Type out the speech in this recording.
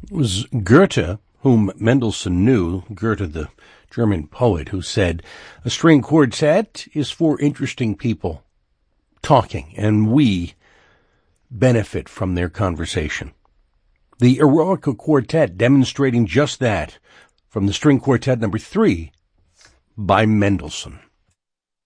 It was Goethe, whom Mendelssohn knew, Goethe, the German poet, who said, "A string quartet is for interesting people talking, and we benefit from their conversation." The Eroica Quartet demonstrating just that from the String Quartet number 3 by Mendelssohn.